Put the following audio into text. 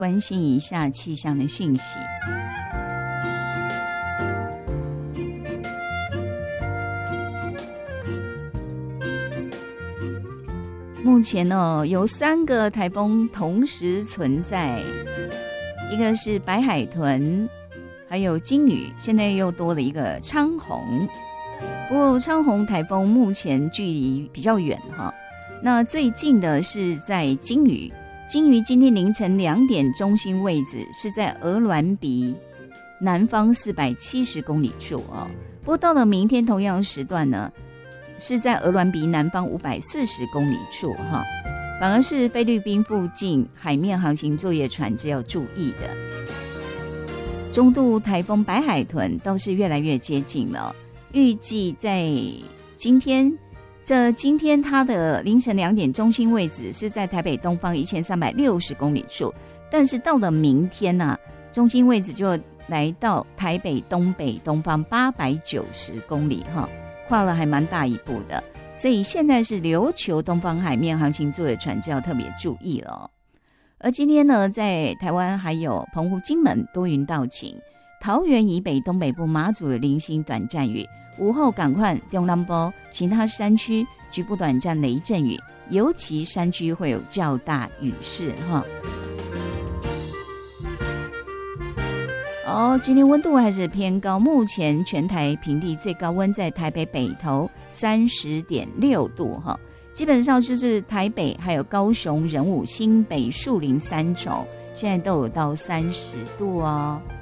关心一下气象的讯息。目前有3个台风同时存在，一个是白海豚，还有金鱼，现在又多了一个昌洪。不过昌洪台风目前距离比较远哈，那最近的是在金鱼。金鱼今天凌晨2点中心位置是在鹅銮鼻南方470公里处哦。不过到了明天同样时段呢，是在鹅銮鼻南方540公里处哈，反而是菲律宾附近海面航行作业船只要注意的。中度台风白海豚倒是越来越接近了，预计在今天它的凌晨2点中心位置是在台北东方1360公里处，但是到了明天啊，中心位置就来到台北东北东方890公里哈，跨了还蛮大一步的，所以现在是琉球东方海面航行作业船就要特别注意了。而今天呢，在台湾还有澎湖、金门多云到晴，桃园以北东北部马祖有零星短暂雨，午后赶快中南部其他山区局部短暂雷阵雨，尤其山区会有较大雨势哈。今天温度还是偏高，目前全台平地最高温在台北北投30.6度哈，基本上就是台北还有高雄、仁武、新北、树林、三重现在都有到30度哦。